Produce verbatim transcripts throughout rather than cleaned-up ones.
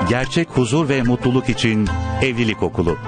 Gerçek huzur ve mutluluk için Evlilik Okulu.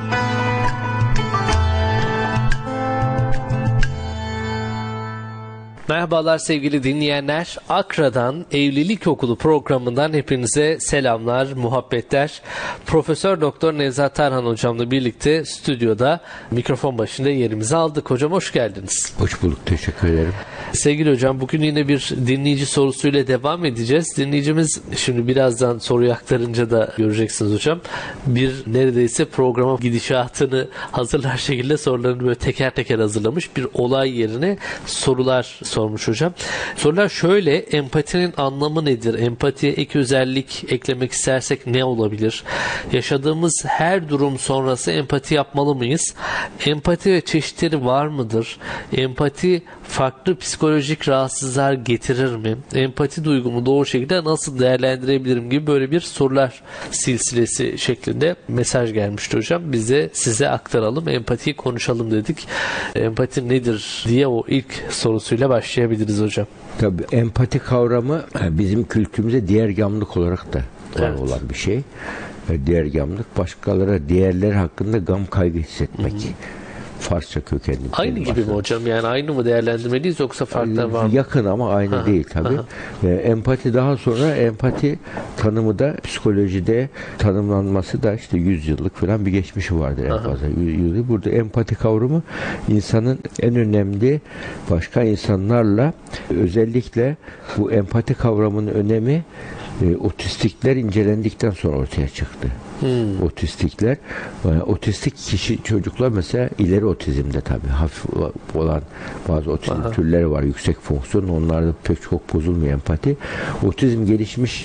Merhabalar sevgili dinleyenler. Akra'dan Evlilik Okulu programından hepinize selamlar, muhabbetler. Profesör Doktor Nevzat Tarhan hocamla birlikte stüdyoda mikrofon başında yerimizi aldık. Hocam hoş geldiniz. Hoş bulduk, teşekkür ederim. Sevgili hocam, bugün yine bir dinleyici sorusuyla devam edeceğiz. Dinleyicimiz, şimdi birazdan soruyu aktarınca da göreceksiniz hocam, bir neredeyse programa gidişatını hazırlar şekilde sorularını böyle teker teker hazırlamış, bir olay yerine sorular sormuş hocam. Sorular şöyle: empatinin anlamı nedir? Empatiye ek özellik eklemek istersek ne olabilir? Yaşadığımız her durum sonrası empati yapmalı mıyız? Empati ve çeşitleri var mıdır? Empati farklı psikolojik rahatsızlıklar getirir mi? Empati duygumu doğru şekilde nasıl değerlendirebilirim gibi böyle bir sorular silsilesi şeklinde mesaj gelmişti hocam. Biz de size aktaralım, empatiyi konuşalım dedik. Empati nedir diye o ilk sorusuyla başlayabiliriz hocam. Tabii empati kavramı bizim kültürümüzde diğergamlık olarak da var evet. olan bir şey. Diğergamlık, başkalara, diğerleri hakkında gam kaygı hissetmek. Hı-hı. Farsça kökenli. Aynı gibi mi hocam? Yani aynı mı değerlendirmeliyiz yoksa farklar var mı? Yakın ama aynı aha, değil tabii. E, empati daha sonra empati tanımı da psikolojide tanımlanması da işte yüz yıllık falan bir geçmişi vardır en fazla. yüz Burada empati kavramı insanın en önemli başka insanlarla, özellikle bu empati kavramının önemi e, otistikler incelendikten sonra ortaya çıktı. Hmm. Otistikler, yani otistik kişi çocuklar mesela ileri otizmde tabii hafif olan bazı otizm aha. türleri var, yüksek fonksiyon, onlarda pek çok bozulmuyor empati. Otizm gelişmiş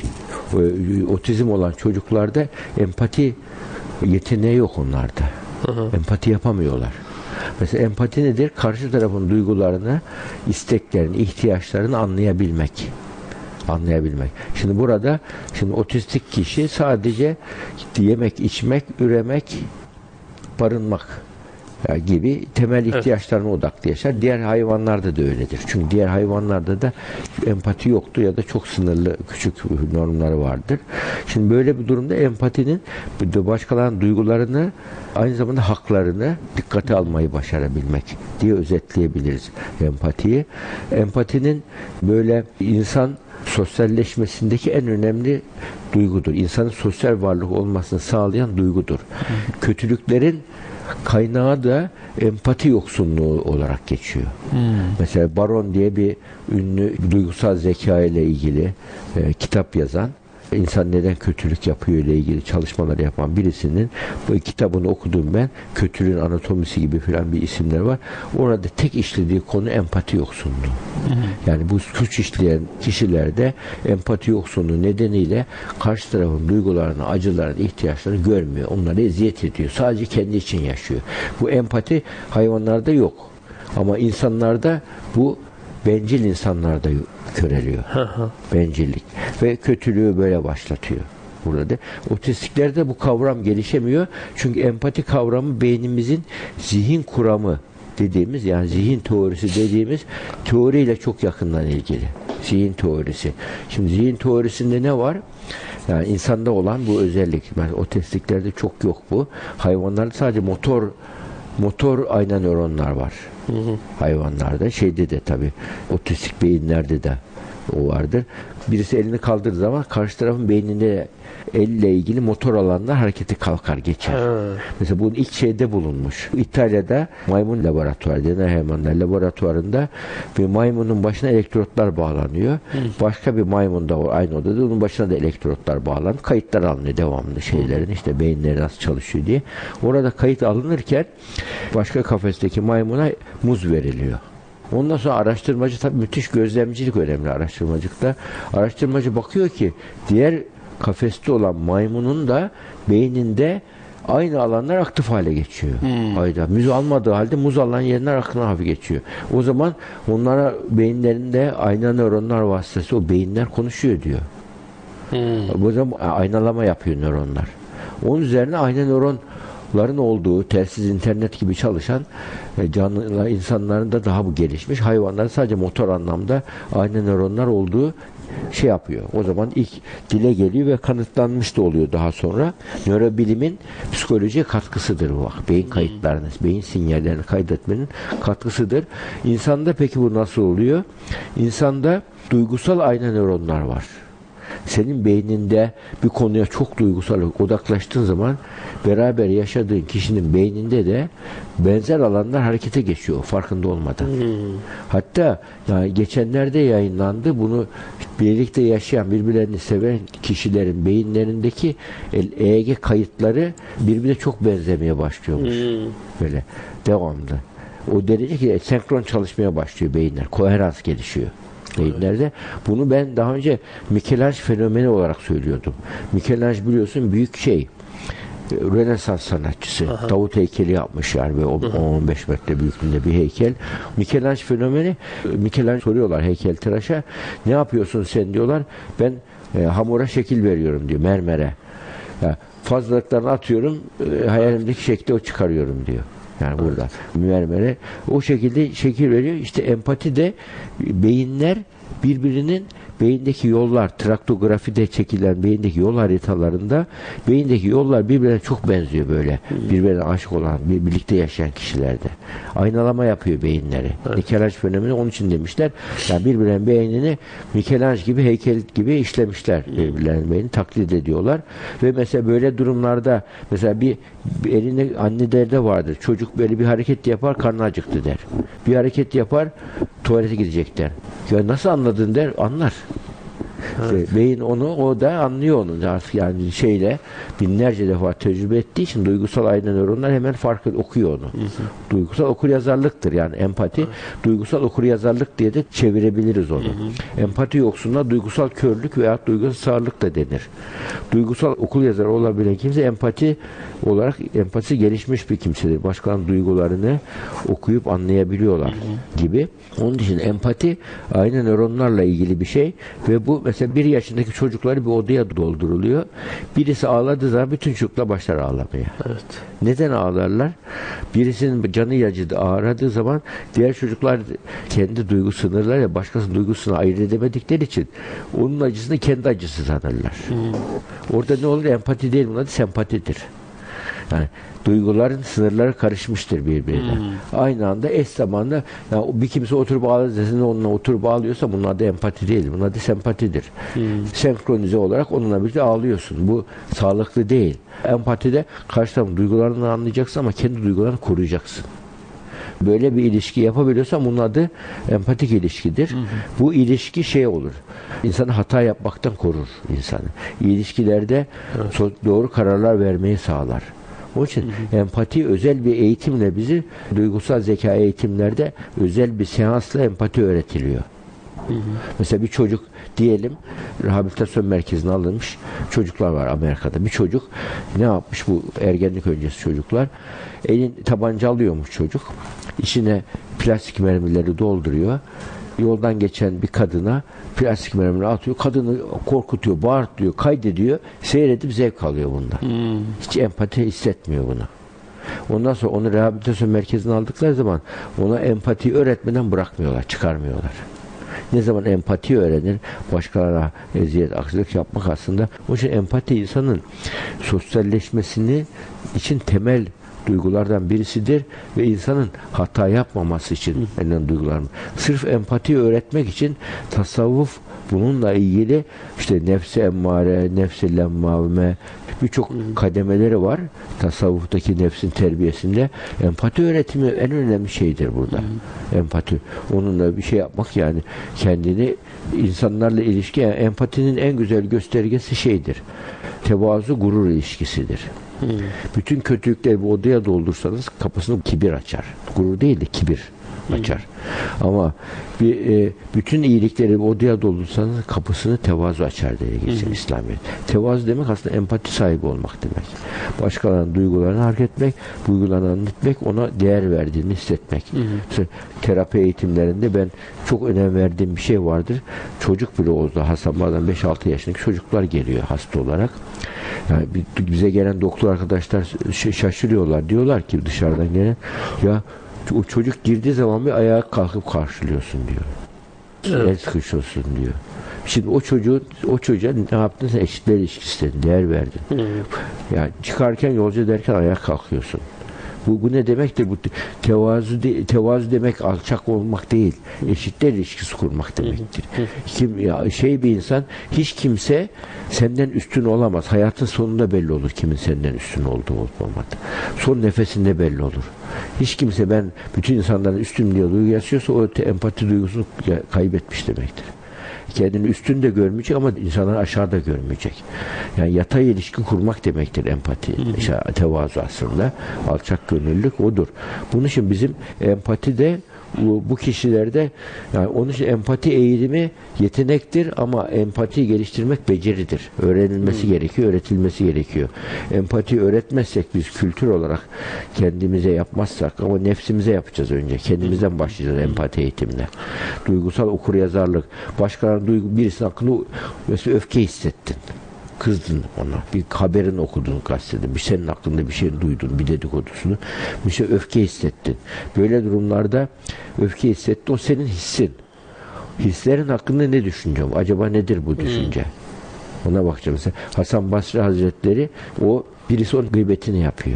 otizm olan çocuklarda empati yeteneği yok onlarda. Aha. Empati yapamıyorlar. Mesela empati nedir? Karşı tarafın duygularını, isteklerini, ihtiyaçlarını anlayabilmek. anlayabilmek. Şimdi burada şimdi otistik kişi sadece yemek, içmek, üremek, barınmak gibi temel ihtiyaçlarına evet. odaklı yaşar. Diğer hayvanlarda da öyledir. Çünkü diğer hayvanlarda da empati yoktur ya da çok sınırlı küçük normları vardır. Şimdi böyle bir durumda empatinin başkalarının duygularını, aynı zamanda haklarını dikkate almayı başarabilmek diye özetleyebiliriz empatiyi. Empatinin böyle insan sosyalleşmesindeki en önemli duygudur. İnsanın sosyal varlık olmasını sağlayan duygudur. Hı. Kötülüklerin kaynağı da empati yoksunluğu olarak geçiyor. Hmm. Mesela Baron diye bir ünlü duygusal zeka ile ilgili e, kitap yazan, insan neden kötülük yapıyor ile ilgili çalışmalar yapan birisinin bu kitabını okudum ben. Kötülüğün anatomisi gibi filan bir isimler var. Orada tek işlediği konu empati yoksunluğu. Hı hı. Yani bu suç işleyen kişilerde empati yoksunluğu nedeniyle karşı tarafın duygularını, acılarını, ihtiyaçlarını görmüyor. Onları eziyet ediyor. Sadece kendi için yaşıyor. Bu empati hayvanlarda yok. Ama insanlarda bu bencil insanlarda köreliyor. Bencillik. Ve kötülüğü böyle başlatıyor. Burada. Otistiklerde bu kavram gelişemiyor. Çünkü empati kavramı beynimizin zihin kuramı dediğimiz, yani zihin teorisi dediğimiz teoriyle çok yakından ilgili. Zihin teorisi. Şimdi zihin teorisinde ne var? Yani insanda olan bu özellik. Yani otistiklerde çok yok bu. Hayvanlarda sadece motor motor ayna nöronlar var. Hı hı. Hayvanlarda. Şeyde de tabii otistik beyinlerde de o vardır. Birisi elini kaldırdığı zaman karşı tarafın beyninde elle ilgili motor alanlar hareketi kalkar, geçer. Ha. Mesela bunun ilk şeyde bulunmuş. İtalya'da maymun laboratuvarı, deney hayvanlar laboratuvarında bir maymunun başına elektrotlar bağlanıyor. Hı. Başka bir maymun da aynı odada, onun başına da elektrotlar bağlanıyor. Kayıtlar alınıyor devamlı şeylerin, işte beyinleri nasıl çalışıyor diye. Orada kayıt alınırken başka kafesteki maymuna muz veriliyor. Ondan sonra araştırmacı, tabii müthiş gözlemcilik önemli araştırmacılıkta. Araştırmacı bakıyor ki diğer kafeste olan maymunun da beyninde aynı alanlar aktif hale geçiyor. Hmm. Hayda. Muz almadığı halde muz alan yerler aklına hafif geçiyor. O zaman onlara beyinlerinde ayna nöronlar vasıtası o beyinler konuşuyor diyor. Hmm. O zaman aynalama yapıyor nöronlar. Onun üzerine ayna nöron ların olduğu, telsiz, internet gibi çalışan canlı insanların da daha bu gelişmiş. Hayvanların sadece motor anlamda aynı nöronlar olduğu şey yapıyor. O zaman ilk dile geliyor ve kanıtlanmış da oluyor daha sonra. Nörobilimin psikolojiye katkısıdır bu. Bak, beyin kayıtlarını, beyin sinyallerini kaydetmenin katkısıdır. İnsanda peki bu nasıl oluyor? İnsanda duygusal ayna nöronlar var. Senin beyninde bir konuya çok duygusal odaklaştığın zaman beraber yaşadığın kişinin beyninde de benzer alanlar harekete geçiyor farkında olmadan. Hmm. Hatta yani geçenlerde yayınlandı. Bunu birlikte yaşayan, birbirlerini seven kişilerin beyinlerindeki E E G kayıtları birbirine çok benzemeye başlıyormuş. Hmm. Böyle devamlı. O derece ki senkron çalışmaya başlıyor beyinler. Koherans gelişiyor beyinlerde. Bunu ben daha önce Michelangelo fenomeni olarak söylüyordum. Michelangelo biliyorsun büyük şey Rönesans sanatçısı. Aha. Davut heykeli yapmış yani ve on on beş metre büyüklüğünde bir heykel. Michelangelo fenomeni, Michelangelo soruyorlar heykeltıraşa, ne yapıyorsun sen diyorlar. Ben e, hamura şekil veriyorum diyor, mermere. Ya, fazlalıklarını atıyorum, e, hayalimdeki şekli o çıkarıyorum diyor. Yani burada mermere o şekilde şekil veriyor. İşte empati de beyinler birbirinin beyindeki yollar, traktografide çekilen beyindeki yol haritalarında beyindeki yollar birbirine çok benziyor böyle. Birbirine aşık olan, birlikte yaşayan kişilerde. Aynalama yapıyor beyinleri. Evet. Michelangelo fenomeni onun için demişler. Yani birbirinin beynini Michelangelo gibi, heykel gibi işlemişler. Birbirlerinin beynini taklit ediyorlar. Ve mesela böyle durumlarda mesela bir, bir elinde annelerde vardır. Çocuk böyle bir hareket yapar, karnı acıktı der. Bir hareket yapar, tuvalete gidecek der. Ya nasıl anladın der, anlar. Evet. İşte beyin onu, o da anlıyor onu artık yani şeyle binlerce defa tecrübe ettiği için duygusal ayna nöronlar hemen fark okuyor onu. Hı hı. Duygusal okuryazarlıktır yani empati. Evet. Duygusal okuryazarlık diye de çevirebiliriz onu. Hı hı. Empati yoksunluğa duygusal körlük veya duygusal sağırlık da denir. Duygusal okuryazar olabilen kimse empati olarak empati gelişmiş bir kimsedir. Başkalarının duygularını okuyup anlayabiliyorlar hı hı. gibi. Onun için empati ayna nöronlarla ilgili bir şey ve bu mesela bir yaşındaki çocukları bir odaya dolduruluyor. Birisi ağladığı zaman bütün çocuklar başlar ağlamaya. Evet. Neden ağlarlar? Birisinin canı acıdı, ağradığı zaman diğer çocuklar kendi duygu sınırlarıyla başkasının duygusunu ayırt edemedikleri için onun acısını kendi acısı sanırlar. Hmm. Orada ne olur? Empati değil, bunun adı sempatidir. Yani duyguların sınırları karışmıştır birbirine. Hmm. Aynı anda eş zamanlı yani bir kimse oturup ağlıyorsa onunla oturup ağlıyorsa bunun adı empati değil. Bunun adı sempatidir. Hmm. Senkronize olarak onunla birlikte ağlıyorsun. Bu sağlıklı değil. Empatide karşı tarafın duygularını anlayacaksın ama kendi duygularını koruyacaksın. Böyle bir ilişki yapabiliyorsan bunun adı empatik ilişkidir. Hı hı. Bu ilişki şey olur. İnsanı hata yapmaktan korur insanı. İlişkilerde evet. doğru kararlar vermeyi sağlar. Onun için hı hı. empati özel bir eğitimle bizi duygusal zeka eğitimlerde özel bir seansla empati öğretiliyor. Hı hı. Mesela bir çocuk diyelim rehabilitasyon merkezine alınmış çocuklar var Amerika'da. Bir çocuk ne yapmış bu ergenlik öncesi çocuklar? Elin tabanca alıyormuş çocuk. İçine plastik mermileri dolduruyor. Yoldan geçen bir kadına plastik mermileri atıyor. Kadını korkutuyor, bağırtıyor, kaydediyor. Seyredip zevk alıyor bundan. Hmm. Hiç empati hissetmiyor bunu. Ondan sonra onu rehabilitasyon merkezine aldıkları zaman ona empatiyi öğretmeden bırakmıyorlar, çıkarmıyorlar. Ne zaman empati öğrenir, başkalarına eziyet, aksilik yapmak aslında. Onun için empati insanın sosyalleşmesini için temel duygulardan birisidir ve insanın hata yapmaması için elinden duygular. Sırf empati öğretmek için tasavvuf bununla ilgili işte nefsi emmare, nefsi lemmavme birçok kademeleri var. Tasavvuftaki nefsin terbiyesinde empati öğretimi en önemli şeydir burada. Hı. Empati. Onunla bir şey yapmak yani kendini insanlarla ilişki yani empatinin en güzel göstergesi şeydir. Tevazu gurur ilişkisidir. Hmm. Bütün kötülükleri bu odaya doldursanız kapısını kibir açar. Gurur değil de kibir açar. Hmm. Ama bir, e, bütün iyilikleri bu odaya doldursanız kapısını tevazu açar diye geçer hmm. İslamiyet. Tevazu demek aslında empati sahibi olmak demek. Başkalarının duygularını hareket etmek, duygularını anlatmak, ona değer verdiğini hissetmek. Hmm. Mesela terapi eğitimlerinde ben çok önem verdiğim bir şey vardır. Çocuk bile oldu. Hastalardan beş altı yaşındaki çocuklar geliyor hasta olarak. Yani bize gelen doktor arkadaşlar şaşırıyorlar. Diyorlar ki dışarıdan gelen ya o çocuk girdiği zaman bir ayağa kalkıp karşılıyorsun diyor. Evet. El sıkışıyorsun diyor. Şimdi o çocuğun o çocuğa ne yaptın? Sen eşitler ilişkisine değer verdin. Hı. Yani çıkarken yolcu derken ayağa kalkıyorsun. Bu, bu ne demektir? Bu tevazu, de, tevazu demek alçak olmak değil. Eşitler ilişkisi kurmak demektir. Kim ya şey bir insan, hiç kimse senden üstün olamaz. Hayatın sonunda belli olur kimin senden üstün olduğu olmadı. Son nefesinde belli olur. Hiç kimse ben bütün insanların üstün diye duygu yaşıyorsa o empati duygusunu kaybetmiş demektir. Kendini üstün de görmeyecek ama insanları aşağıda görmeyecek. Yani yatay ilişki kurmak demektir empati. İşte tevazu aslında. Alçak gönüllülük odur. Bunun için bizim empati de bu, bu kişilerde, yani onun için empati eğilimi yetenektir ama empatiyi geliştirmek beceridir. Öğrenilmesi hmm. gerekiyor, öğretilmesi gerekiyor. Empatiyi öğretmezsek biz kültür olarak kendimize yapmazsak, ama nefsimize yapacağız önce. Kendimizden başlayacağız empati eğitimine. Duygusal okuryazarlık. Başkalarının duygu, birisinin hakkında mesela öfke hissettin. Kızdın ona. Bir haberin okudun gazetede. Bir senin hakkında bir şey duydun. Bir dedikodusunu. Bir şey öfke hissettin. Böyle durumlarda öfke hissettin. O senin hissin. Hislerin hakkında ne düşüneceğim? Acaba nedir bu düşünce? Hmm. Ona bakacağım. Mesela Hasan Basri Hazretleri, o birisi onun gıybetini yapıyor.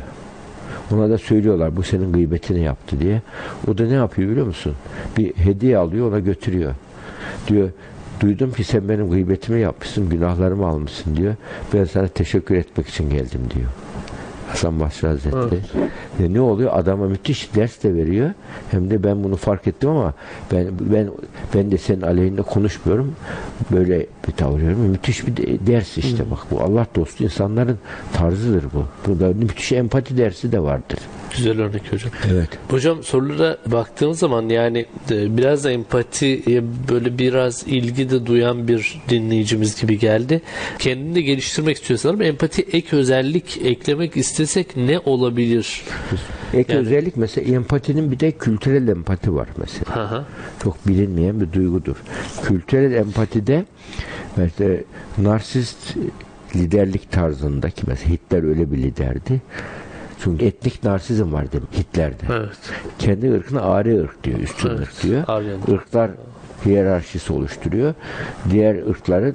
Ona da söylüyorlar bu senin gıybetini yaptı diye. O da ne yapıyor biliyor musun? Bir hediye alıyor, ona götürüyor. Diyor, duydum ki sen benim gıybetimi yapmışsın, günahlarımı almışsın diyor. Ben sana teşekkür etmek için geldim diyor. Hasan Basri Hazretleri. E ne oluyor? Adama müthiş ders de veriyor. Hem de ben bunu fark ettim ama ben ben ben de senin aleyhinde konuşmuyorum. Böyle bir tavır veriyorum. Müthiş bir ders işte bak. Bu Allah dostu insanların tarzıdır bu. Burada müthiş empati dersi de vardır. Güzel örnek hocam. Evet. Hocam sorulara baktığımız zaman yani biraz da empatiye böyle biraz ilgi de duyan bir dinleyicimiz gibi geldi. Kendini de geliştirmek istiyor sanırım. Empati ek özellik eklemek istesek ne olabilir? Ek yani, özellik mesela empatinin bir de kültürel empati var mesela. Aha. Çok bilinmeyen bir duygudur. Kültürel empatide mesela narsist liderlik tarzındaki, mesela Hitler öyle bir liderdi. Çünkü etnik narsizm var demek Hitler'de. Evet. Kendi ırkına ari ırk diyor, üstün evet. ırk diyor. Aryan. Irklar hiyerarşisi oluşturuyor. Diğer ırkların,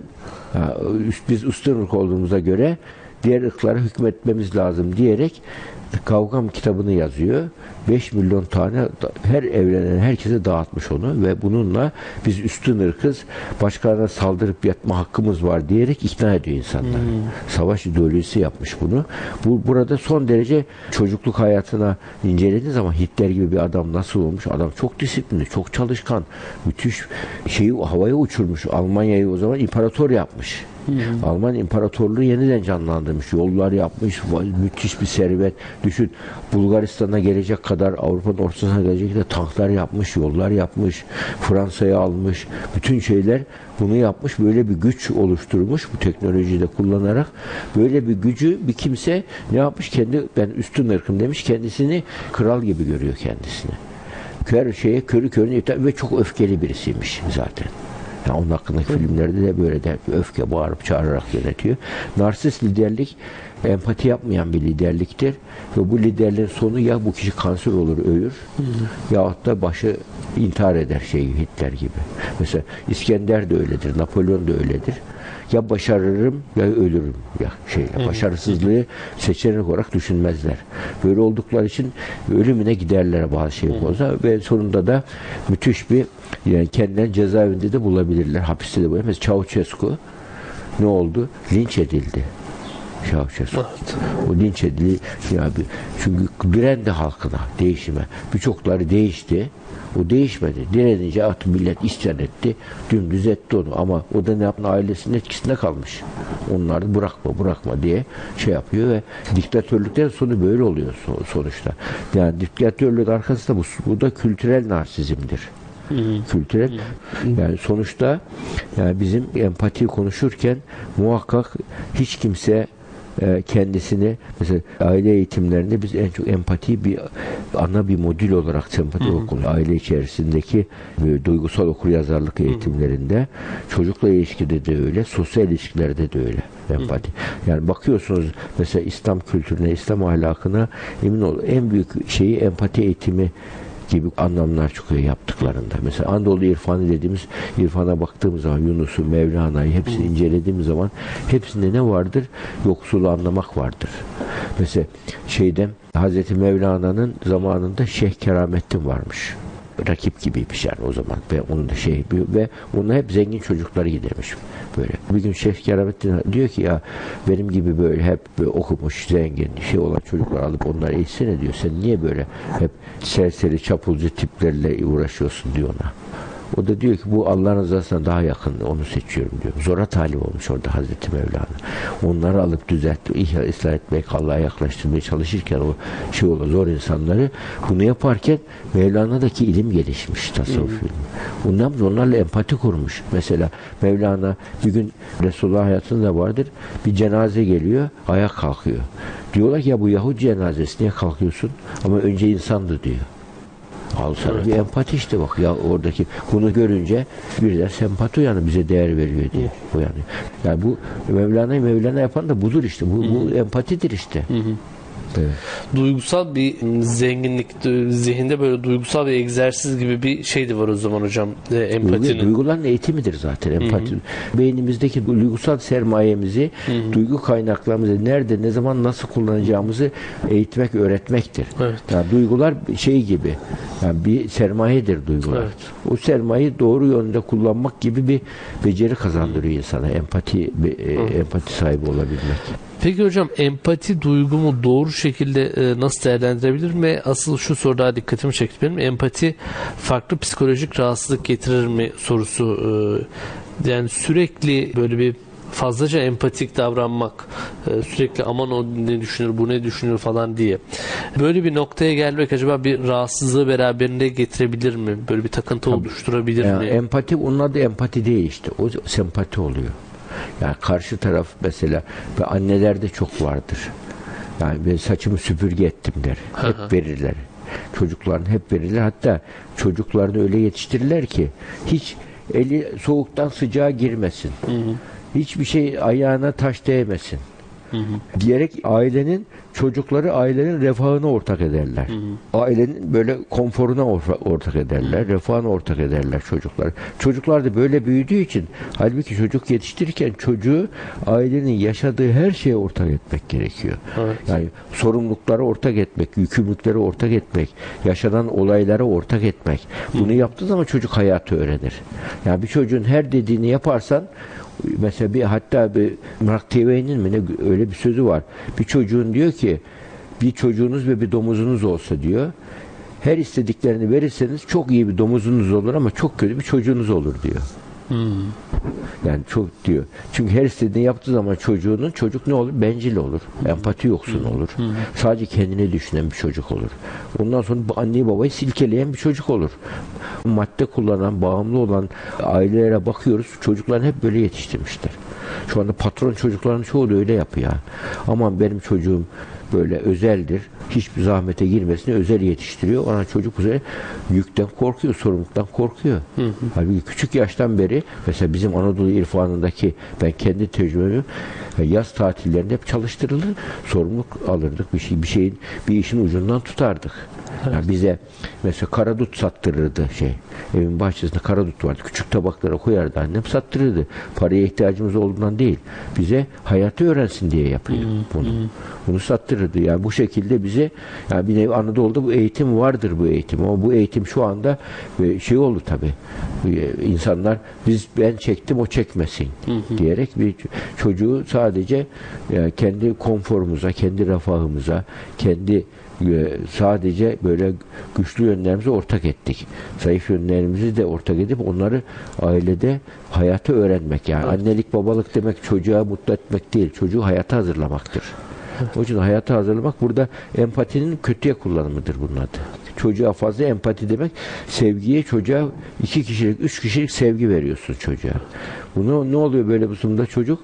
biz üstün ırk olduğumuza göre diğer ırklara hükmetmemiz lazım diyerek Kavgam kitabını yazıyor. beş milyon tane her evlenen herkese dağıtmış onu ve bununla biz üstün ırkız, başkalarına saldırıp yatma hakkımız var diyerek ikna ediyor insanları. Hmm. Savaş ideolojisi yapmış bunu. Bu burada son derece çocukluk hayatına incelediğiniz zaman Hitler gibi bir adam nasıl olmuş? Adam çok disiplinli, çok çalışkan, müthiş şeyi havaya uçurmuş. Almanya'yı o zaman imparator yapmış. Hı hı. Alman İmparatorluğu yeniden canlandırmış. Yollar yapmış. Müthiş bir servet. Düşün, Bulgaristan'a gelecek kadar, Avrupa'nın ortasına gelecek kadar tanklar yapmış, yollar yapmış, Fransa'yı almış. Bütün şeyler bunu yapmış. Böyle bir güç oluşturmuş bu teknolojiyi de kullanarak. Böyle bir gücü bir kimse ne yapmış? Kendi, ben üstün ırkım demiş. Kendisini kral gibi görüyor kendisini. Her şeye körü körüne yeter ve çok öfkeli birisiymiş zaten. Yani onun hakkındaki filmlerde de böyle der, öfke bağırıp çağırarak yönetiyor. Narsist liderlik empati yapmayan bir liderliktir ve bu liderlerin sonu ya bu kişi kanser olur, ölür, hı hı. yahut da başı intihar eder, şey Hitler gibi. Mesela İskender de öyledir, Napolyon da öyledir. Ya başarırım ya ölürüm ya şey. Hı hı. Başarısızlığı seçenek olarak düşünmezler. Böyle oldukları için ölümüne giderler bazı şey olsa ve sonunda da müthiş bir, yani kendilerini cezaevinde de bulabilirler, hapiste de bulabilirler. Mesela Ceausescu ne oldu? Linç edildi. Ceausescu. Evet. O linç edildi. Yani çünkü direndi halkına, değişime. Birçokları değişti. O değişmedi. Direnince artık millet isyan etti. Dümdüz etti onu. Ama o da ne yaptı? Ailesinin etkisinde kalmış. Onlar da bırakma bırakma diye şey yapıyor ve diktatörlüklerin sonu böyle oluyor sonuçta. Yani diktatörlük arkasında bu, bu da kültürel narsizmdir. Hı hı. Kültürel. Hı hı. Yani sonuçta yani bizim empatiyi konuşurken muhakkak hiç kimse kendisini, mesela aile eğitimlerinde biz en çok empatiyi bir ana bir modül olarak sempati okuyoruz. Aile içerisindeki duygusal okuryazarlık eğitimlerinde, çocukla ilişkide de öyle, sosyal ilişkilerde de öyle empati. Yani bakıyorsunuz mesela İslam kültürüne, İslam ahlakına, emin ol en büyük şeyi empati eğitimi gibi anlamlar çıkıyor yaptıklarında. Mesela Anadolu irfanı dediğimiz irfana baktığımız zaman Yunus'u, Mevlana'yı hepsini incelediğimiz zaman hepsinde ne vardır? Yoksulu anlamak vardır. Mesela şeyden Hazreti Mevlana'nın zamanında Şeyh Keramettin varmış. Rakip gibiymiş yani o zaman ve onun da şey ve ona hep zengin çocukları gidermiş böyle. Bir gün Şeyh Keramettin diyor ki ya benim gibi böyle hep böyle okumuş zengin şey olan çocuklar alıp onları eğitsene diyor. Sen niye böyle hep serseri çapulcu tiplerle uğraşıyorsun diyor ona. O da diyor ki bu Allah'ın rızasına daha yakın onu seçiyorum diyor. Zora talip olmuş orada Hazreti Mevlana. Onları alıp düzeltmeye, ıslah etmeye, Allah'a yaklaştırmaya çalışırken o şey olur zor insanları bunu yaparken Mevlana'daki ilim gelişmiş tasavvuf ilmi. Ondan onlarla empati kurmuş. Mesela Mevlana bir gün Resulullah hayatında vardır. Bir cenaze geliyor, ayağa kalkıyor. Diyorlar ki ya bu Yahudi cenazesi niye kalkıyorsun? Ama önce insandı diyor. Al sana evet. Bir empati işte bak ya oradaki bunu görünce birden sempati yani bize değer veriyor diye. Bu yani. Yani bu Mevlana'yı Mevlana yapan da budur işte. Bu, bu empatidir işte. Hı hı. Evet. Duygusal bir zenginlik, zihinde böyle duygusal bir egzersiz gibi bir şey de var o zaman hocam. E, empatinin. Duygu, duyguların eğitimidir zaten empati. Hı hı. Beynimizdeki duygusal sermayemizi, hı hı. duygu kaynaklarımızı nerede, ne zaman, nasıl kullanacağımızı eğitmek, öğretmektir. Evet. Yani duygular şey gibi, yani bir sermayedir duygular. Evet. O sermayeyi doğru yönde kullanmak gibi bir beceri kazandırıyor insana. Empati, e, empati sahibi olabilmek. Peki hocam empati duygumu doğru şekilde e, nasıl değerlendirebilir ve asıl şu soru daha dikkatimi çekti benim. Empati farklı psikolojik rahatsızlık getirir mi sorusu. E, yani sürekli böyle bir fazlaca empatik davranmak, e, sürekli aman o ne düşünür, bu ne düşünür falan diye. Böyle bir noktaya gelmek acaba bir rahatsızlığı beraberinde getirebilir mi? Böyle bir takıntı Tabii. oluşturabilir yani mi? Empati, onun adı empati değil işte. O sempati oluyor. Yani karşı taraf mesela ve annelerde çok vardır. Yani ben saçımı süpürge ettim der. Hep verirler. Çocuklarını hep verirler. Hatta çocuklarını öyle yetiştirirler ki hiç eli soğuktan sıcağa girmesin. Hı hı. Hiçbir şey ayağına taş değmesin. Hı hı. Diyerek ailenin çocukları ailenin refahına ortak ederler. Hı hı. Ailenin böyle konforuna ortak ederler. Hı hı. Refahına ortak ederler çocuklar. Çocuklar da böyle büyüdüğü için halbuki çocuk yetiştirirken çocuğu ailenin yaşadığı her şeye ortak etmek gerekiyor. Evet. Yani sorumlulukları ortak etmek, yükümlülükleri ortak etmek, yaşanan olaylara ortak etmek. Bunu hı. yaptığı zaman çocuk hayatı öğrenir. Yani bir çocuğun her dediğini yaparsan mesela bir hatta bir Mark Twain'in mi ne öyle bir sözü var. Bir çocuğun diyor ki bir çocuğunuz ve bir domuzunuz olsa diyor. Her istediklerini verirseniz çok iyi bir domuzunuz olur ama çok kötü bir çocuğunuz olur diyor. Hmm. Yani çok diyor. Çünkü her istediğini yaptığı zaman çocuğunun çocuk ne olur? Bencil olur. Empati yoksun olur. Hmm. Sadece kendine düşünen bir çocuk olur. Ondan sonra anneyi babayı silkeleyen bir çocuk olur. Madde kullanan, bağımlı olan ailelere bakıyoruz. Çocuklarını hep böyle yetiştirmişler. Şu anda patron çocukların çoğu da öyle yapıyor. Aman benim çocuğum böyle özeldir. Hiçbir zahmete girmesine özel yetiştiriyor. Ona çocuk bu sefer yükten korkuyor, sorumluluktan korkuyor. Hı hı. Halbuki küçük yaştan beri mesela bizim Anadolu irfanındaki ben kendi tecrübemi yaz tatillerinde hep çalıştırılır. Sorumluluk alırdık. Bir şey bir şeyin bir işin ucundan tutardık. Evet. Yani bize mesela karadut sattırırdı şey. Evin bahçesinde karadut vardı. Küçük tabaklara koyardı annem sattırırdı. Paraya ihtiyacımız olduğundan değil. Bize hayatı öğrensin diye yapıyor hmm. bunu. Hmm. Bunu sattırırdı. Yani bu şekilde bize yani bir nevi Anadolu'da bu eğitim vardır bu eğitim. Ama bu eğitim şu anda şey oldu tabii. İnsanlar biz ben çektim o çekmesin hmm. diyerek bir çocuğu sadece yani kendi konforumuza, kendi refahımıza, kendi sadece böyle güçlü yönlerimizi ortak ettik. Zayıf yönlerimizi de ortak edip onları ailede hayatı öğrenmek. Yani evet. Annelik babalık demek çocuğa mutlu etmek değil. Çocuğu hayata hazırlamaktır. Evet. O için hayata hazırlamak burada empatinin kötüye kullanımıdır bunun adı. Çocuğa fazla empati demek sevgiye çocuğa iki kişilik, üç kişilik sevgi veriyorsun çocuğa. Bunu ne oluyor böyle bu durumda çocuk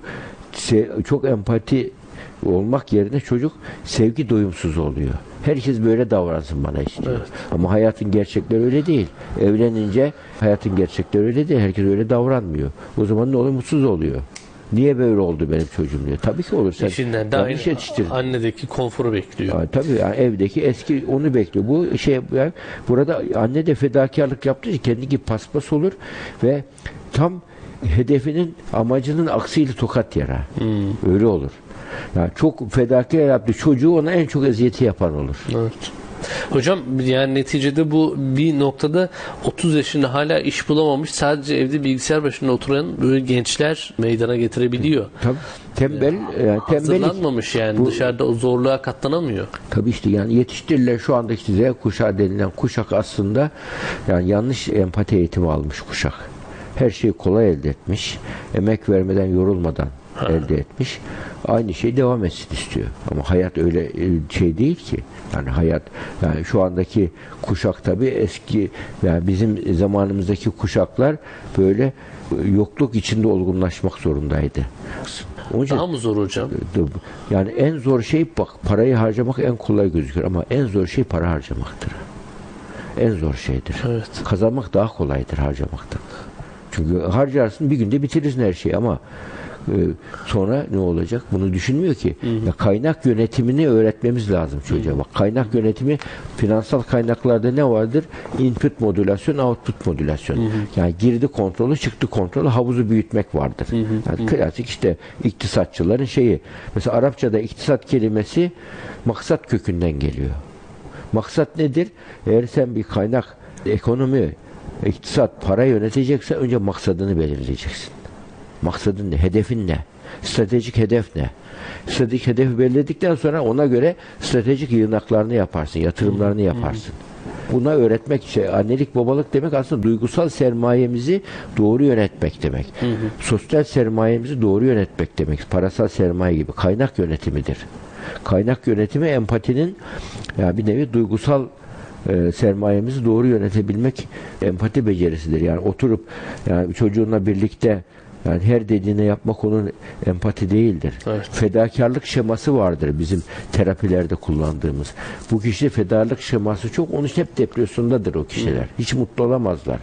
çok empati olmak yerine çocuk sevgi doyumsuz oluyor. Herkes böyle davransın bana istiyor. Evet. Ama hayatın gerçekleri öyle değil. Evlenince hayatın gerçekleri öyle değil. Herkes öyle davranmıyor. O zaman ne oluyor? Mutsuz oluyor. Niye böyle oldu benim çocuğum diyor. Tabii ki olur. Sen eşinden de yanlış aynı yetiştirdin. annedeki konforu bekliyor. Yani tabii yani evdeki eski onu bekliyor. Bu şey yani burada anne de fedakarlık yaptığı için kendi gibi paspas olur ve tam hedefinin amacının aksiyle tokat yer ha. Hmm. Öyle olur. Yani çok fedakar yaptı. Çocuğu ona en çok eziyeti yapan olur. Evet. Hocam yani neticede bu bir noktada otuz yaşında hala iş bulamamış, sadece evde bilgisayar başında oturan böyle gençler meydana getirebiliyor. Tabii. Tembel, yani hazırlanmamış yani bu, dışarıda o zorluğa katlanamıyor. Tabii işte yani yetiştirilen şu anda işte Z kuşağı denilen kuşak aslında yani yanlış empati eğitimi almış kuşak. Her şeyi kolay elde etmiş. Emek vermeden, yorulmadan ha. elde etmiş. Aynı şey devam etsin istiyor. Ama hayat öyle şey değil ki. Yani hayat, yani şu andaki kuşak tabii eski, yani bizim zamanımızdaki kuşaklar böyle yokluk içinde olgunlaşmak zorundaydı. Onun için, daha mı zor hocam? Yani en zor şey bak, parayı harcamak en kolay gözükür ama en zor şey para harcamaktır. En zor şeydir. Evet. Kazanmak daha kolaydır harcamaktan. Çünkü harcarsın bir günde bitirirsin her şeyi ama e, sonra ne olacak? Bunu düşünmüyor ki. Hı hı. Ya kaynak yönetimini öğretmemiz lazım çocuğa. Hı hı. Bak kaynak yönetimi finansal kaynaklarda ne vardır? Input modülasyon, output modülasyon. Hı hı. Yani girdi kontrolü, çıktı kontrolü, havuzu büyütmek vardır. Hı hı. Yani klasik işte iktisatçıların şeyi. Mesela Arapçada iktisat kelimesi maksat kökünden geliyor. Maksat nedir? Eğer sen bir kaynak, ekonomi, İktisat, para yönetecekse önce maksadını belirleyeceksin. Maksadın ne? Hedefin ne? Stratejik hedef ne? Stratejik hedefi belirledikten sonra ona göre stratejik yığınaklarını yaparsın, yatırımlarını yaparsın. Buna öğretmek, şey, annelik babalık demek aslında duygusal sermayemizi doğru yönetmek demek. Hı hı. Sosyal sermayemizi doğru yönetmek demek. Parasal sermaye gibi. Kaynak yönetimidir. Kaynak yönetimi empatinin yani bir nevi duygusal E, sermayemizi doğru yönetebilmek empati becerisidir. Yani oturup yani çocuğunla birlikte yani her dediğini yapmak onun empati değildir. Evet. Fedakarlık şeması vardır bizim terapilerde kullandığımız. Bu kişide fedakarlık şeması çok. Onun için hep depresyondadır o kişiler. Hı. Hiç mutlu olamazlar.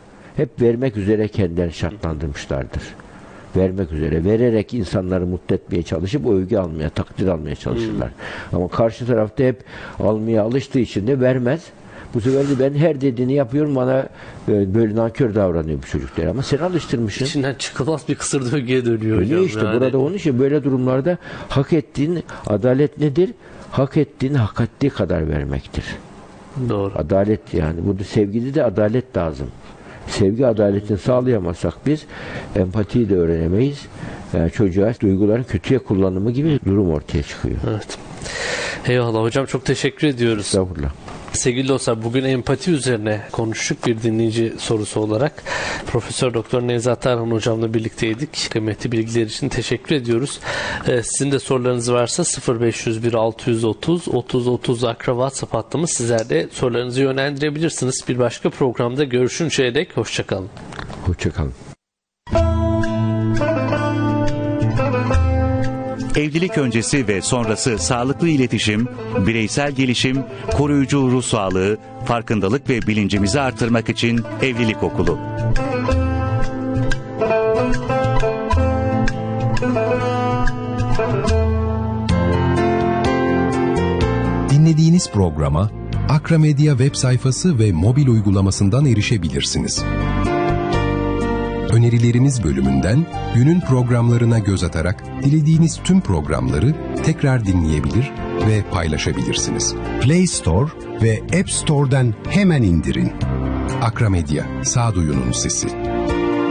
Hep vermek üzere kendilerini şartlandırmışlardır. Vermek üzere. Vererek insanları mutlu etmeye çalışıp övgü almaya, takdir almaya çalışırlar. Hmm. Ama karşı tarafta hep almaya alıştığı için de vermez. Bu sefer de ben her dediğini yapıyorum, bana böyle nankör davranıyor bu çocuklar. Ama sen alıştırmışsın. İçinden çıkılmaz bir kısır döngüye dönüyor öyle hocam. işte yani. Burada onun için böyle durumlarda hak ettiğin, adalet nedir? Hak ettiğini hak ettiği kadar vermektir. Doğru. Adalet yani. Burada sevgide de adalet lazım. Sevgi adaletini sağlayamazsak biz empatiyi de öğrenemeyiz. Yani çocuğa duyguların kötüye kullanımı gibi bir durum ortaya çıkıyor. Evet. Eyvallah hocam, çok teşekkür ediyoruz. Estağfurullah. Sevgili dostlar, bugün empati üzerine konuştuk bir dinleyici sorusu olarak. Profesör Doktor Nevzat Tarhan hocamla birlikteydik. Kıymetli bilgiler için teşekkür ediyoruz. Ee, sizin de sorularınız varsa sıfır beş yüz bir altı yüz otuz otuz otuz Akra WhatsApp hattımız. Sizler de sorularınızı yönlendirebilirsiniz. Bir başka programda görüşünceye dek hoşçakalın. Hoşçakalın. Evlilik öncesi ve sonrası sağlıklı iletişim, bireysel gelişim, koruyucu ruh sağlığı, farkındalık ve bilincimizi artırmak için Evlilik Okulu. Dinlediğiniz programa Akra Medya web sayfası ve mobil uygulamasından erişebilirsiniz. Önerilerimiz bölümünden günün programlarına göz atarak dilediğiniz tüm programları tekrar dinleyebilir ve paylaşabilirsiniz. Play Store ve App Store'dan hemen indirin. Akra Medya, sağduyunun sesi.